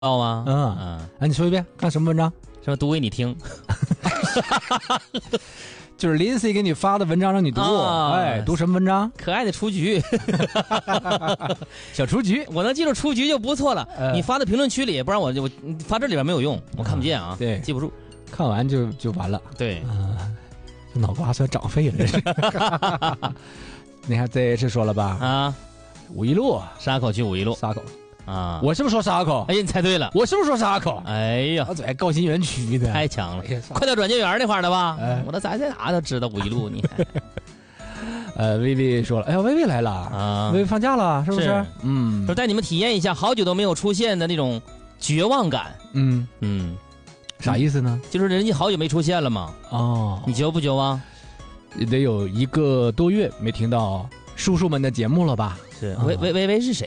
道吗？ 你说一遍，看什么文章？ 什么读给你听？ 就是 Lindsay 给你发的文章让你读，读什么文章？ 可爱的雏菊， 小雏菊， 我能记住雏菊就不错了。你发的评论区里，不然我发这里边没有用，我看不见啊， 对， 记不住， 看完就完了。 对， 脑瓜算长废了。你看这次说了吧？五一路， 沙口去五一路， 沙口。我是不是说沙口？ 哎呀，你猜对了， 我是不是说沙口？ 哎呀， 我在高新园区的， 太强了，快到转接园那块的吧？我在哪都知道五一路，你薇薇说了，哎呀，薇薇来了薇薇放假了，是不是？ 说带你们体验一下好久都没有出现的那种绝望感。 啥意思呢？ 就是人家好久没出现了嘛。你绝不绝望？ 得有1个多月没听到叔叔们的节目了吧？ 是薇是谁？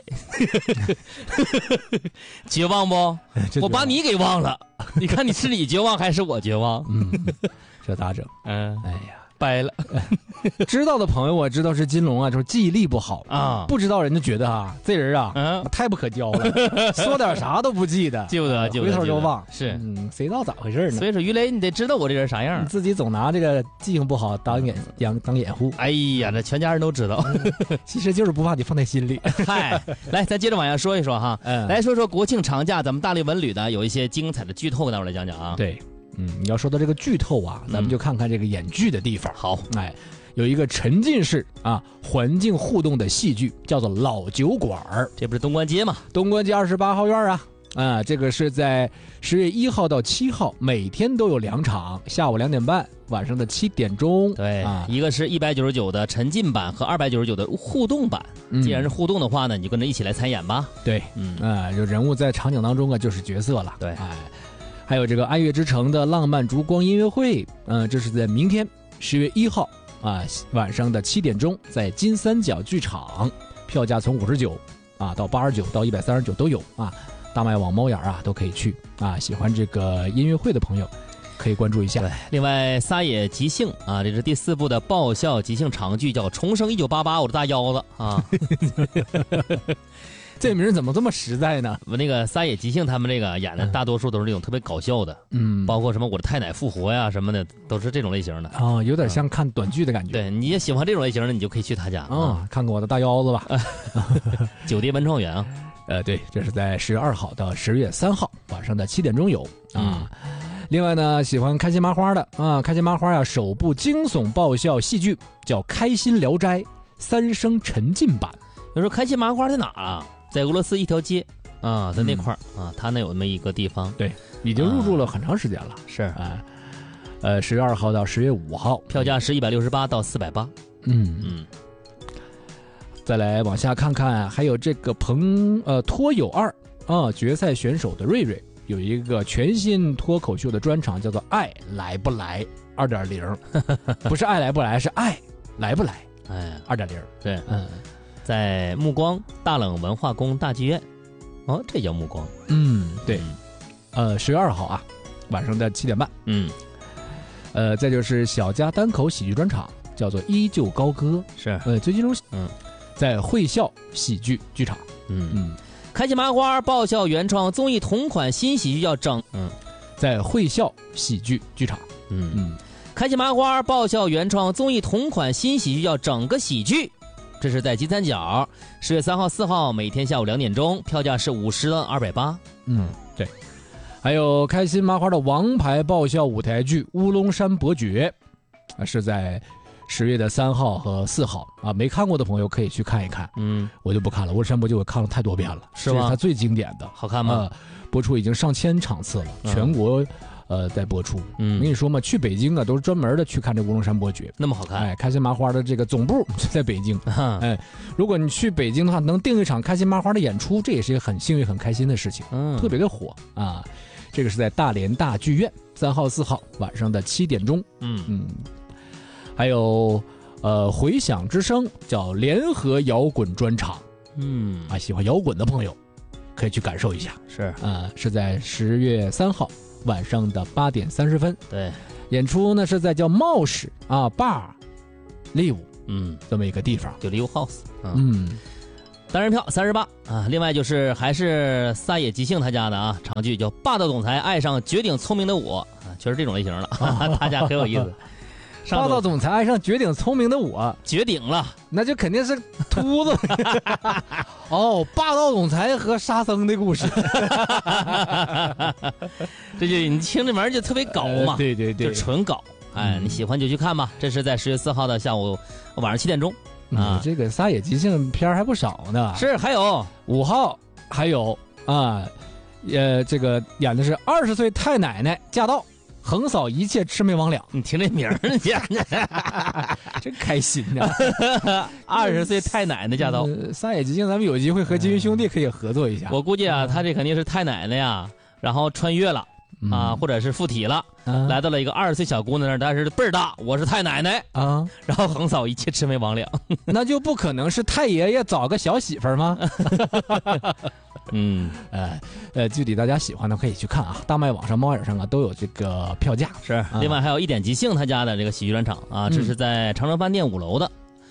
绝望不？我把你给忘了。你看你是你绝望还是我绝望？ 这咋整？ 哎呀， 掰了。知道的朋友我知道是金龙啊，就是记忆力不好啊。不知道人就觉得这人啊，太不可交了，说点啥都不记得， 记不得， 回头就忘。 是， 谁知道咋回事呢？ 所以说，于雷，你得知道我这人啥样。 你自己总拿这个记性不好当掩护。 哎呀，这全家人都知道。 其实就是不把你放在心里。 嗨，来，咱接着往下说一说哈。来说说国庆长假，咱们大内文旅的有一些精彩的剧透，跟大伙来讲讲啊。 对。你要说到这个剧透啊，咱们就看看这个演剧的地方。 好， 有一个沉浸式环境互动的戏剧，叫做老酒馆。 这不是东关街吗？ 东关街28号院这个是在10月1号到7号，每天都有2场，下午2点半，晚上的7点钟。 对，一个是199的沉浸版和299的互动版。既然是互动的话呢，你就跟着一起来参演吧。 对，就人物在场景当中就是角色了。 对， 还有这个爱乐之城的浪漫烛光音乐会，这是在明天10月1号晚上的7点钟，在金三角剧场，票价从59到89到139都有大麦网猫眼都可以去喜欢这个音乐会的朋友可以关注一下。 对，另外撒野即兴这是第4部的爆笑即兴长剧，叫重生1988，我的大腰子这名怎么这么实在呢？ 那个撒野即兴他们这个演的大多数都是这种特别搞笑的，包括什么我的太奶复活呀什么的，都是这种类型的有点像看短剧的感觉。 对，你也喜欢这种类型的，你就可以去他家看看我的大腰子吧。 九蝶文创园对，这是在10月2号到10月3号晚上的7点钟有另外呢，喜欢开心麻花的开心麻花首部惊悚爆笑戏剧叫《开心聊斋》3声沉浸版。 有时候开心麻花在哪在俄罗斯一条街在那块他那有那么一个地方。 对，已经入驻了很长时间了。 是 10月2号到10月5号， 票价是168到480。 再来往下看看，还有这个脱友2决赛选手的瑞瑞有一个全新脱口秀的专场，叫做《爱来不来 2.0》，不是爱来不来，是爱来不来2.0。 对，在目光大冷文化宫大剧院，这叫目光。 对，10月2号晚上的7点半。再就是小家单口喜剧专场，叫做《依旧高歌》， 是最近中在会笑喜剧剧场。 开心麻花爆笑原创综艺同款新喜剧叫整。 在会笑喜剧剧场。 开心麻花爆笑原创综艺同款新喜剧叫整个喜剧。这是在金三角10月3号、4号，每天下午2点钟，票价是50到280。 对。还有开心麻花的王牌爆笑舞台剧《乌龙山伯爵》，是在10月的3号和4号没看过的朋友可以去看一看。我就不看了，乌龙山伯爵我看了太多遍了， 是吗？ 它最经典的， 好看吗？ 播出已经上千场次了，全国。在播出。我跟你说嘛，去北京都是专门的去看这乌龙山伯爵， 那么好看。 开心麻花的这个总部在北京。如果你去北京的话，能订一场开心麻花的演出，这也是一个很幸运、很开心的事情。特别的火这个是在大连大剧院3号、4号晚上的7点钟。还有回响之声叫联合摇滚专场。喜欢摇滚的朋友可以去感受一下。是在10月3号。晚上的8点30分， 对， 演出呢是在叫冒史Bar Live，这么一个地方， 就 Live House。 单人票38啊。另外就是还是撒野即兴他家的啊，长剧叫《霸道总裁爱上绝顶聪明的我》啊，全是这种类型了，他家很有意思。 霸道总裁爱上绝顶聪明的我， 绝顶了， 那就肯定是秃子。哦，霸道总裁和沙僧的故事， 这就你听这玩意儿就特别搞嘛， 对对对， 就纯搞。哎，你喜欢就去看吧。这是在10月4号的下午晚上7点钟啊。 这个撒野即兴片儿还不少呢。 是，还有 5号还有啊，这个演的是20岁太奶奶驾到。横扫一切魑魅魍魉， 你听这名儿， 真开心呐 ！20岁太奶奶驾到， 撒野即兴，咱们有机会和金鱼兄弟可以合作一下。 我估计啊，他这肯定是太奶奶呀，然后穿越了啊，或者是附体了，来到了一个20岁小姑娘那儿，但是倍儿大，我是太奶奶啊，然后横扫一切魑魅魍魉， 那就不可能是太爷爷找个小媳妇儿吗？具体大家喜欢的可以去看啊，大麦网上、猫眼上啊都有这个票价。 是，另外还有一点即兴他家的这个喜剧专场啊，这是在长城饭店5楼的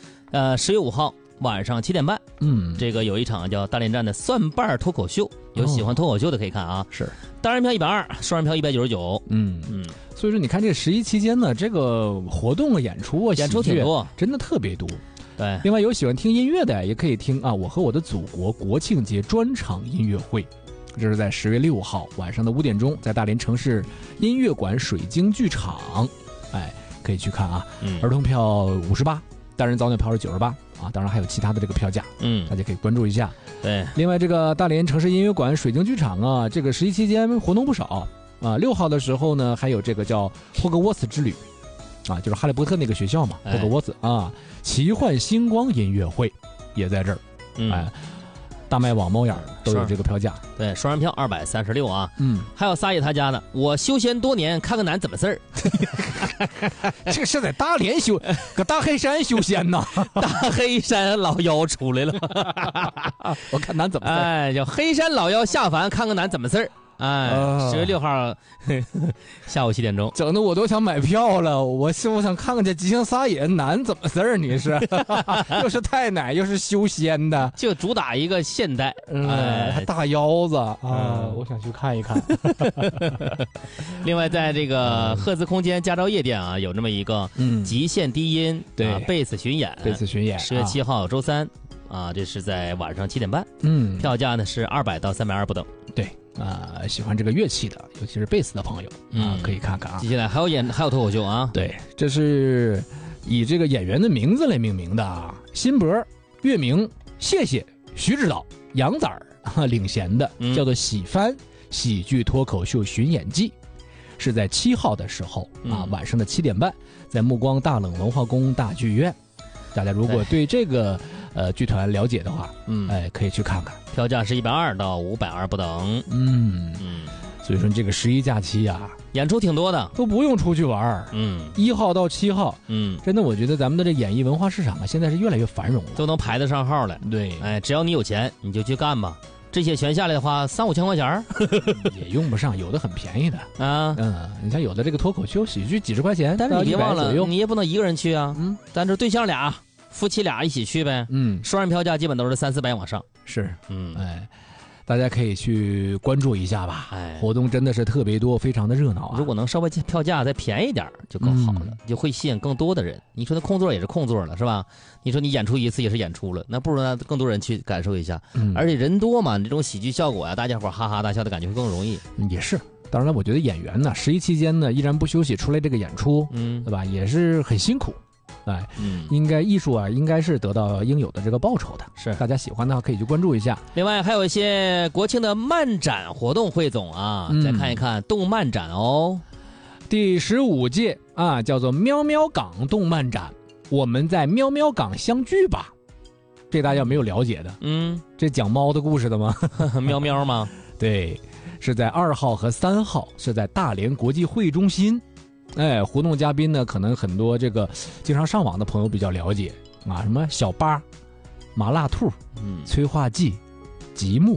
，10月5号晚上7点半，这个有一场叫大连站的蒜瓣脱口秀，有喜欢脱口秀的可以看啊。 是， 单人票120，双人票199。 所以说你看这11期间呢，这个活动啊、演出啊、 演出挺多， 真的特别多。 对， 另外有喜欢听音乐的也可以听啊，我和我的祖国国庆节专场音乐会，这是在10月6号晚上的5点钟，在大连城市音乐馆水晶剧场，可以去看啊。儿童票58，单人早鸟票是98啊，当然还有其他的这个票价，大家可以关注一下。 对， 另外这个大连城市音乐馆水晶剧场啊，这个11期间活动不少啊。6号的时候呢，还有这个叫霍格沃茨之旅。啊，就是哈利波特那个学校嘛，霍格沃茨啊，奇幻星光音乐会也在这儿，大麦网、猫眼都有这个票价。 对，双人票236啊。还有撒野他家的，我修仙多年，看个男怎么事儿？ 这个是在大连修，搁大黑山修仙呐， 大黑山老妖出来了。 我看男怎么事儿？ 叫黑山老妖下凡，看个男怎么事儿？10月6号下午7点钟， 整的我都想买票了。我想看看这即兴撒野男怎么事儿？你是又是太奶又是修仙的， 就主打一个现代， 还大腰子啊！我想去看一看。 另外，在这个赫兹空间加州夜店啊，有这么一个极限低音贝斯巡演 ，10 月7号周3啊，这是在晚上7点半，票价呢是200到320不等。 对。喜欢这个乐器的，尤其是贝斯的朋友可以看看啊。 接下来还有脱口秀啊， 对，这是以这个演员的名字来命名的啊。辛博、岳明、谢谢、徐指导、杨仔领衔的，叫做喜番喜剧脱口秀巡演季，是在7号的时候晚上的7点半，在目光大冷文化宫大剧院。大家如果对这个剧团了解的话，可以去看看。 票价是120到520不等。 所以说这个11假期啊， 演出挺多的， 都不用出去玩。1号到7号，真的我觉得咱们的这演艺文化市场啊，现在是越来越繁荣了， 都能排得上号了。 对， 只要你有钱，你就去干吧。这些全下来的话，3、5千块钱也用不上，有的很便宜的啊。你像有的这个脱口秀喜剧几十块钱， 但是你别忘了，你也不能一个人去啊。咱这对象俩、夫妻俩一起去呗。双人票价基本都是300-400往上。 是，大家可以去关注一下吧。活动真的是特别多，非常的热闹啊。 如果能稍微票价再便宜点就更好了，就会吸引更多的人。你说那空座也是空座了，是吧？你说你演出一次也是演出了，那不如让更多人去感受一下。而且人多嘛，这种喜剧效果啊，大家伙哈哈大笑的感觉会更容易。 也是，当然了，我觉得演员呢，11期间呢依然不休息出来这个演出，对吧？也是很辛苦。应该艺术啊，应该是得到应有的这个报酬的。 是， 大家喜欢的话可以去关注一下。 另外还有一些国庆的漫展活动汇总啊，再看一看动漫展哦。 第15届啊，叫做喵喵港动漫展，我们在喵喵港相聚吧。这大家有没有了解的？这讲猫的故事的吗？ 喵喵吗？ 对，是在2号和3号，是在大连国际会议中心。活动嘉宾呢，可能很多这个经常上网的朋友比较了解啊，什么小八、麻辣兔、催化剂、极目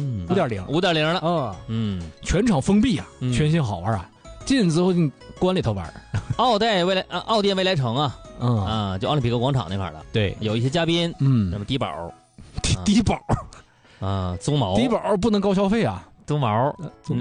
，5.0了全场封闭啊，全新好玩啊，进之后你关里头玩。 奥店未来城啊，就奥林匹克广场那块的， 对， 有一些嘉宾，什么低保， 低保啊，租毛低保不能高消费啊， 租毛。